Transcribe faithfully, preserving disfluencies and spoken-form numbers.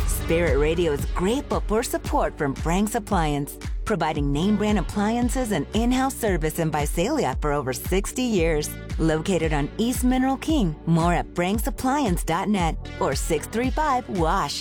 Spirit Radio is grateful for support from Frank's Appliance, providing name brand appliances and in-house service in Visalia for over sixty years. Located on East Mineral King. More at franks appliance dot net or six three five W A S H.